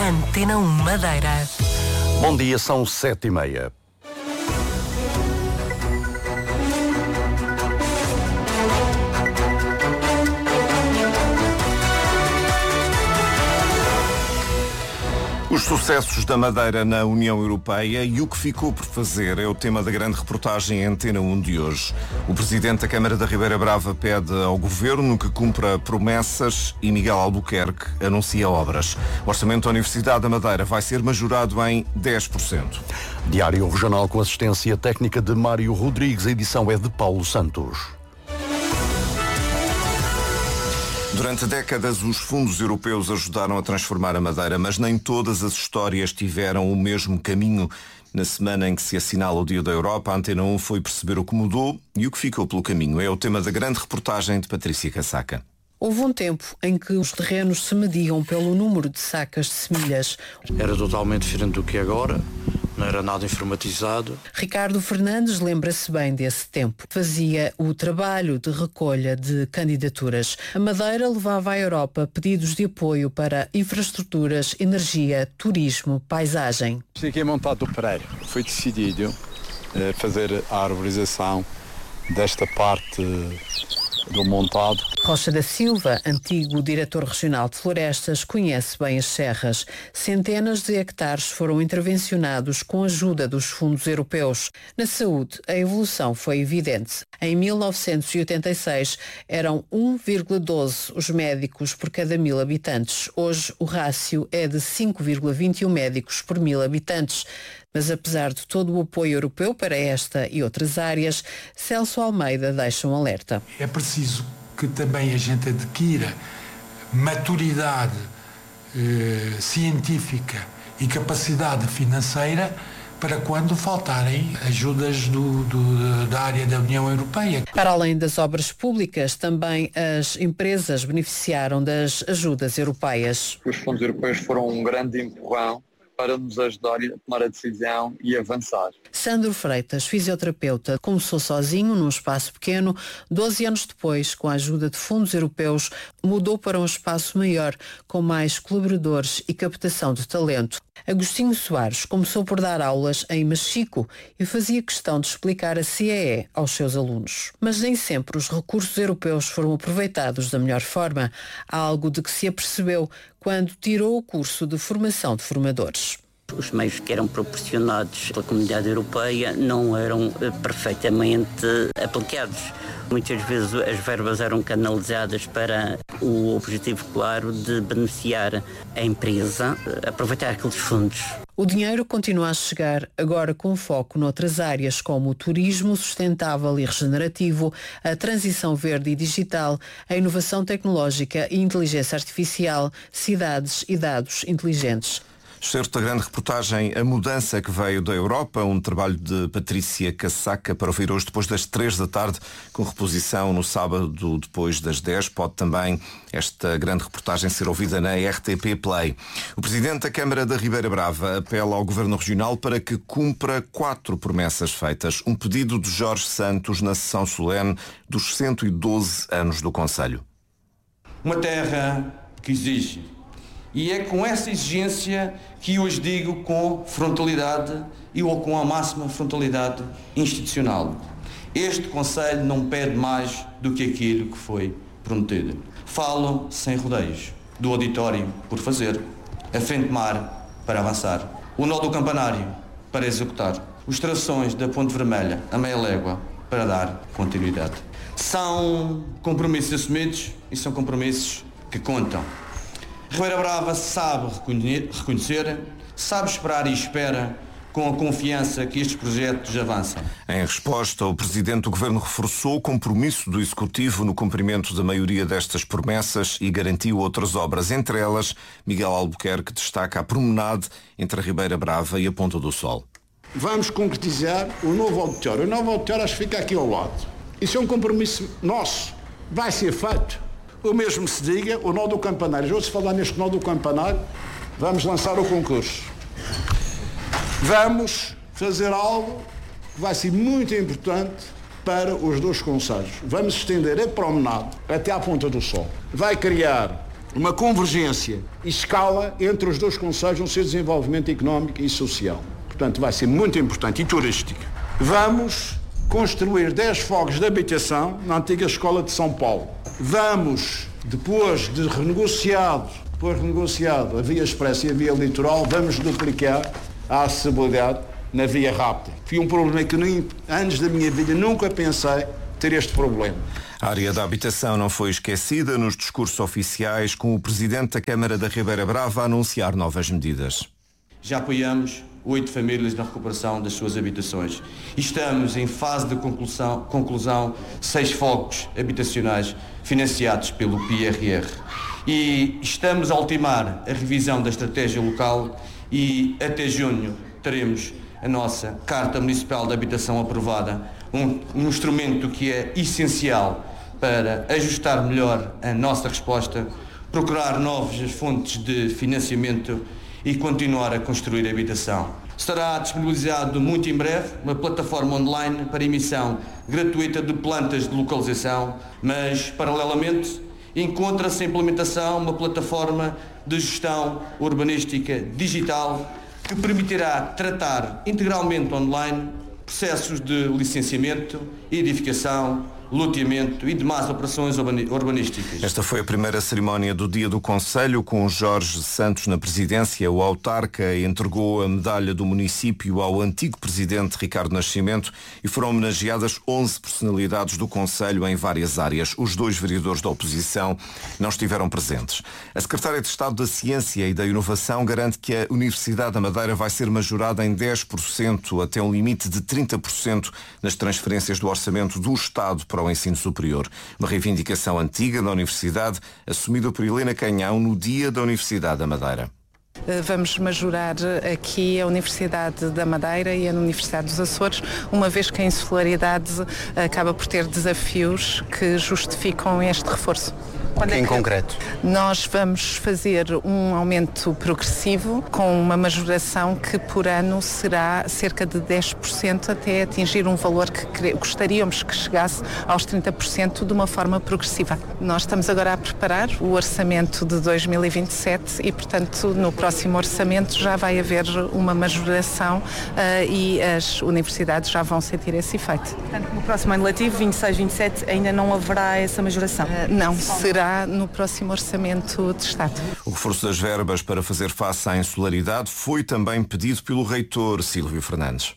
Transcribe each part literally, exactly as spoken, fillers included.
Antena um Madeira. Bom dia, são sete e meia. Os sucessos da Madeira na União Europeia e o que ficou por fazer é o tema da grande reportagem Antena um de hoje. O Presidente da Câmara da Ribeira Brava pede ao Governo que cumpra promessas e Miguel Albuquerque anuncia obras. O orçamento da Universidade da Madeira vai ser majorado em dez por cento. Diário Regional com assistência técnica de Mário Rodrigues, a edição é de Paulo Santos. Durante décadas, os fundos europeus ajudaram a transformar a Madeira, mas nem todas as histórias tiveram o mesmo caminho. Na semana em que se assinala o Dia da Europa, a Antena um foi perceber o que mudou e o que ficou pelo caminho. É o tema da grande reportagem de Patrícia Cassaca. Houve um tempo em que os terrenos se mediam pelo número de sacas de semilhas. Era totalmente diferente do que é agora. Não era nada informatizado. Ricardo Fernandes lembra-se bem desse tempo. Fazia o trabalho de recolha de candidaturas. A Madeira levava à Europa pedidos de apoio para infraestruturas, energia, turismo, paisagem. Isto aqui é montado do Pereira. Foi decidido eh, fazer a arborização desta parte do montado. Rocha da Silva, antigo diretor regional de florestas, conhece bem as serras. Centenas de hectares foram intervencionados com a ajuda dos fundos europeus. Na saúde, a evolução foi evidente. Em mil novecentos e oitenta e seis, eram um vírgula doze os médicos por cada mil habitantes. Hoje, o rácio é de cinco vírgula vinte e um médicos por mil habitantes. Mas apesar de todo o apoio europeu para esta e outras áreas, Celso Almeida deixa um alerta. É preciso que também a gente adquira maturidade eh, científica e capacidade financeira para quando faltarem ajudas do, do, da área da União Europeia. Para além das obras públicas, também as empresas beneficiaram das ajudas europeias. Os fundos europeus foram um grande empurrão para nos ajudar a tomar a decisão e avançar. Sandro Freitas, fisioterapeuta, começou sozinho num espaço pequeno. doze anos depois, com a ajuda de fundos europeus, mudou para um espaço maior, com mais colaboradores e captação de talento. Agostinho Soares começou por dar aulas em Machico e fazia questão de explicar a C E E aos seus alunos. Mas nem sempre os recursos europeus foram aproveitados da melhor forma, algo de que se apercebeu quando tirou o curso de formação de formadores. Os meios que eram proporcionados pela Comunidade Europeia não eram perfeitamente aplicados. Muitas vezes as verbas eram canalizadas para o objetivo claro de beneficiar a empresa, aproveitar aqueles fundos. O dinheiro continua a chegar, agora com foco noutras áreas como o turismo sustentável e regenerativo, a transição verde e digital, a inovação tecnológica e inteligência artificial, cidades e dados inteligentes. Certo da grande reportagem A Mudança que Veio da Europa, um trabalho de Patrícia Cassaca para ouvir hoje depois das três da tarde, com reposição no sábado depois das dez. Pode também esta grande reportagem ser ouvida na R T P Play. O Presidente da Câmara da Ribeira Brava apela ao Governo Regional para que cumpra quatro promessas feitas. Um pedido de Jorge Santos na sessão solene dos cento e doze anos do Conselho. Uma terra que exige. E é com essa exigência que hoje digo com frontalidade e ou com a máxima frontalidade institucional. Este Conselho não pede mais do que aquilo que foi prometido. Falo sem rodeios, do auditório por fazer, a frente mar para avançar, o nó do campanário para executar, os travessões da Ponte Vermelha a meia légua para dar continuidade. São compromissos assumidos e são compromissos que contam. Ribeira Brava sabe reconhecer, sabe esperar e espera com a confiança que estes projetos avançam. Em resposta, o Presidente do Governo reforçou o compromisso do Executivo no cumprimento da maioria destas promessas e garantiu outras obras. Entre elas, Miguel Albuquerque destaca a promenade entre a Ribeira Brava e a Ponta do Sol. Vamos concretizar o novo auditório. O novo auditório acho que fica aqui ao lado. Isso é um compromisso nosso. Vai ser feito. O mesmo se diga, o nó do campanário. Já ouço falar neste nó do campanário, vamos lançar o concurso. Vamos fazer algo que vai ser muito importante para os dois concelhos. Vamos estender a promenade até à Ponta do Sol. Vai criar uma convergência e escala entre os dois concelhos no seu desenvolvimento económico e social. Portanto, vai ser muito importante, e turístico. Vamos construir dez fogos de habitação na antiga Escola de São Paulo. Vamos, depois de renegociado, depois de renegociado a via expressa e a via litoral, vamos duplicar a acessibilidade na via rápida. Foi um problema que nem, antes da minha vida nunca pensei ter este problema. A área da habitação não foi esquecida nos discursos oficiais, com o Presidente da Câmara da Ribeira Brava a anunciar novas medidas. Já apoiamos oito famílias na recuperação das suas habitações. E estamos em fase de conclusão, conclusão seis fogos habitacionais financiados pelo P R R. E estamos a ultimar a revisão da estratégia local e até junho teremos a nossa Carta Municipal de Habitação aprovada, um, um instrumento que é essencial para ajustar melhor a nossa resposta, procurar novas fontes de financiamento e continuar a construir habitação. Estará disponibilizado muito em breve uma plataforma online para emissão gratuita de plantas de localização, mas, paralelamente, encontra-se em implementação uma plataforma de gestão urbanística digital que permitirá tratar integralmente online processos de licenciamento, edificação, loteamento e demais operações urbanísticas. Esta foi a primeira cerimónia do Dia do Concelho, com Jorge Santos na presidência. O autarca entregou a medalha do município ao antigo presidente Ricardo Nascimento e foram homenageadas onze personalidades do Concelho em várias áreas. Os dois vereadores da oposição não estiveram presentes. A secretária de Estado da Ciência e da Inovação garante que a Universidade da Madeira vai ser majorada em dez por cento até um limite de trinta por cento nas transferências do orçamento do Estado para o ensino superior. Uma reivindicação antiga da Universidade, assumida por Helena Canhão no Dia da Universidade da Madeira. Vamos majorar aqui a Universidade da Madeira e a Universidade dos Açores, uma vez que a insularidade acaba por ter desafios que justificam este reforço. Quando é que... Em concreto? Nós vamos fazer um aumento progressivo com uma majoração que por ano será cerca de dez por cento até atingir um valor que gostaríamos que chegasse aos trinta por cento de uma forma progressiva. Nós estamos agora a preparar o orçamento de dois mil e vinte e sete e, portanto, no próximo orçamento já vai haver uma majoração uh, e as universidades já vão sentir esse efeito. Portanto, no próximo ano letivo, vinte e seis, vinte e sete, ainda não haverá essa majoração? Uh, não, será no próximo orçamento de Estado. O reforço das verbas para fazer face à insularidade foi também pedido pelo reitor Silvio Fernandes.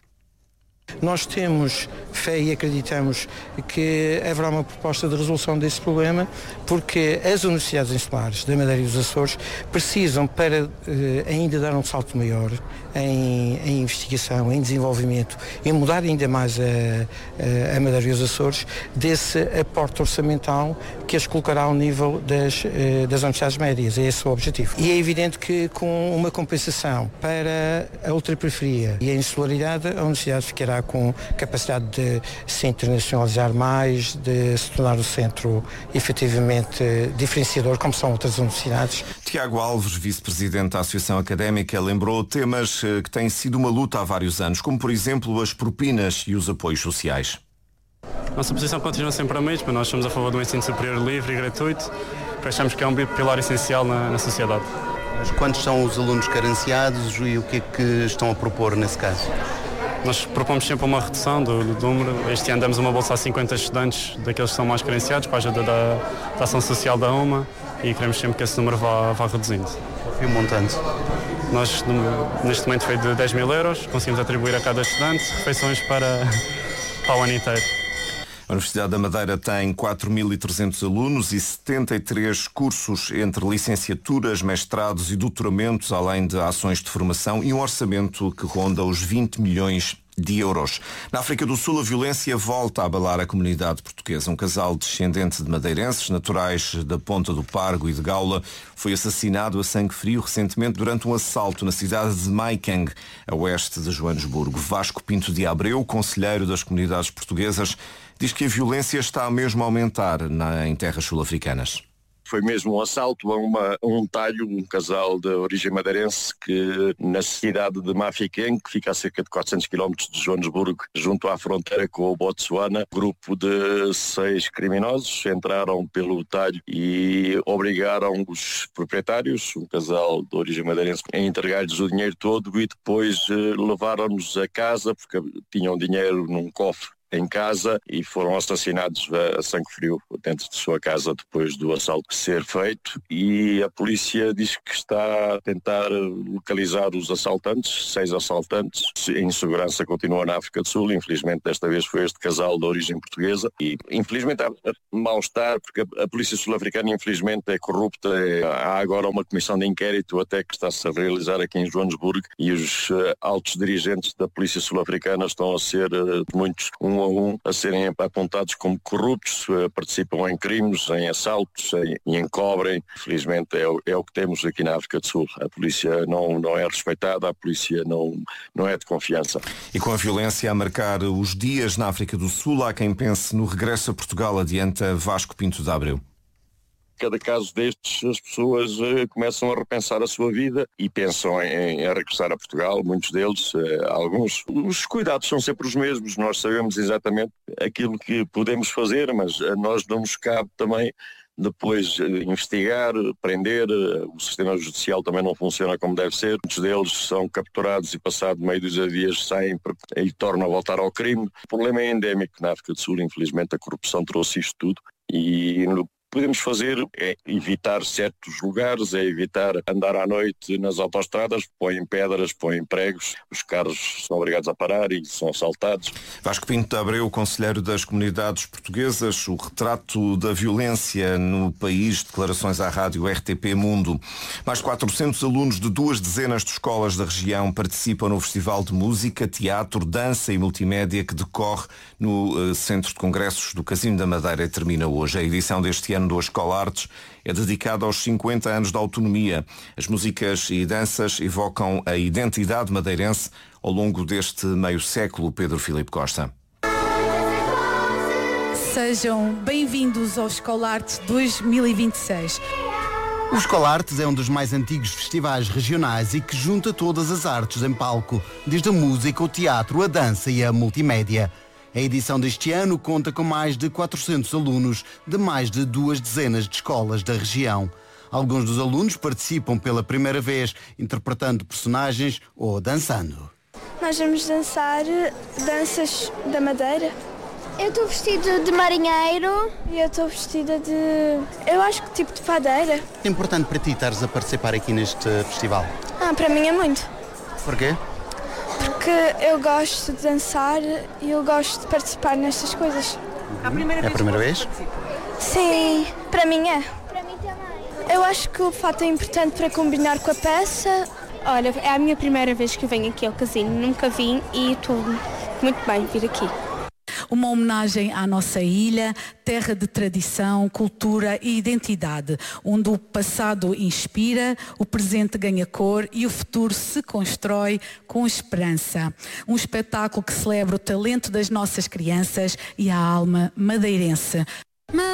Nós temos fé e acreditamos que haverá uma proposta de resolução desse problema, porque as universidades insulares da Madeira e dos Açores precisam, para eh, ainda dar um salto maior em, em investigação, em desenvolvimento, em mudar ainda mais a, a, a Madeira e os Açores, desse aporte orçamental que as colocará ao nível das, eh, das universidades médias. É esse o objetivo. E é evidente que com uma compensação para a ultraperiferia e a insularidade, a universidade ficará com capacidade de se internacionalizar mais, de se tornar o centro efetivamente diferenciador, como são outras universidades. Tiago Alves, vice-presidente da Associação Académica, lembrou temas que têm sido uma luta há vários anos, como por exemplo as propinas e os apoios sociais. Nossa posição continua sempre a mesma. Nós somos a favor do ensino superior livre e gratuito, porque achamos que é um pilar essencial na, na sociedade. Mas quantos são os alunos carenciados e o que é que estão a propor nesse caso? Nós propomos sempre uma redução do, do número. Este ano damos uma bolsa a cinquenta estudantes daqueles que são mais carenciados, para a ajuda da, da ação social da UMA, e queremos sempre que esse número vá, vá reduzindo. E o montante? Nós, neste momento, foi de dez mil euros, conseguimos atribuir a cada estudante refeições para, para o ano inteiro. A Universidade da Madeira tem quatro mil e trezentos alunos e setenta e três cursos entre licenciaturas, mestrados e doutoramentos, além de ações de formação e um orçamento que ronda os vinte milhões de euros. Na África do Sul, a violência volta a abalar a comunidade portuguesa. Um casal descendente de madeirenses, naturais da Ponta do Pargo e de Gaula, foi assassinado a sangue frio recentemente durante um assalto na cidade de Maikeng, a oeste de Joanesburgo. Vasco Pinto de Abreu, conselheiro das comunidades portuguesas, diz que a violência está mesmo a aumentar na, em terras sul-africanas. Foi mesmo um assalto a, uma, a um talho, um casal de origem madeirense que na cidade de Mafikeng, que fica a cerca de quatrocentos quilómetros de Joanesburgo, junto à fronteira com o Botsuana, um grupo de seis criminosos entraram pelo talho e obrigaram os proprietários, um casal de origem madeirense, a entregar-lhes o dinheiro todo e depois eh, levaram-nos a casa porque tinham dinheiro num cofre em casa e foram assassinados a sangue frio dentro de sua casa depois do assalto ser feito, e a polícia diz que está a tentar localizar os assaltantes, seis assaltantes. A insegurança continua na África do Sul, infelizmente desta vez foi este casal de origem portuguesa e infelizmente há mal-estar porque a, a polícia sul-africana infelizmente é corrupta. É, há agora uma comissão de inquérito até que está-se a realizar aqui em Joanesburgo e os uh, altos dirigentes da polícia sul-africana estão a ser uh, muitos um a um a serem apontados como corruptos, uh, participam em crimes, em assaltos em, e em cobrem. Infelizmente é, é o que temos aqui na África do Sul. A polícia não, não é respeitada, a polícia não, não é de confiança. E com a violência a marcar os dias na África do Sul, há quem pense no regresso a Portugal, adianta Vasco Pinto de Abreu. Cada caso destes, as pessoas uh, começam a repensar a sua vida e pensam em, em regressar a Portugal, muitos deles, uh, alguns. Os cuidados são sempre os mesmos, nós sabemos exatamente aquilo que podemos fazer, mas a nós não nos cabe também depois uh, investigar, prender. Uh, o sistema judicial também não funciona como deve ser. Muitos deles são capturados e passado meio dos dias saem e tornam a voltar ao crime. O problema é endémico na África do Sul, infelizmente a corrupção trouxe isto tudo e no podemos fazer é evitar certos lugares, é evitar andar à noite nas autoestradas, põem pedras, põem pregos, os carros são obrigados a parar e são assaltados. Vasco Pinto de Abreu, conselheiro das comunidades portuguesas, o retrato da violência no país, declarações à rádio R T P Mundo. Mais de quatrocentos alunos de duas dezenas de escolas da região participam no Festival de Música, Teatro, Dança e Multimédia que decorre no uh, Centro de Congressos do Casino da Madeira e termina hoje. A edição deste ano do Escola Artes é dedicada aos cinquenta anos da autonomia. As músicas e danças evocam a identidade madeirense ao longo deste meio século. Pedro Filipe Costa. Sejam bem-vindos ao Escola Artes dois mil e vinte e seis. O Escola Artes é um dos mais antigos festivais regionais e que junta todas as artes em palco, desde a música, o teatro, a dança e a multimédia. A edição deste ano conta com mais de quatrocentos alunos de mais de duas dezenas de escolas da região. Alguns dos alunos participam pela primeira vez, interpretando personagens ou dançando. Nós vamos dançar danças da Madeira. Eu estou vestida de marinheiro. E eu estou vestida de... eu acho que tipo de padeira. É importante para ti estares a participar aqui neste festival? Ah, para mim é muito. Porquê? Porque eu gosto de dançar e eu gosto de participar nestas coisas. É a primeira vez? É a primeira vez? Sim, para mim é. Para mim também. Eu acho que o fato é importante para combinar com a peça. Olha, é a minha primeira vez que eu venho aqui ao casino. Nunca vim e estou muito bem vir aqui. Uma homenagem à nossa ilha, terra de tradição, cultura e identidade, onde o passado inspira, o presente ganha cor e o futuro se constrói com esperança. Um espetáculo que celebra o talento das nossas crianças e a alma madeirense.